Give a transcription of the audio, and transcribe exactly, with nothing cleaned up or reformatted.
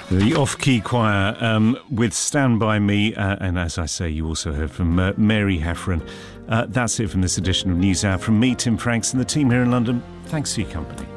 The Off-Key Choir um, with Stand By Me, uh, and as I say, you also heard from uh, Mary Heffron. Uh, that's it from this edition of NewsHour. From me, Tim Franks, and the team here in London, thanks for your company.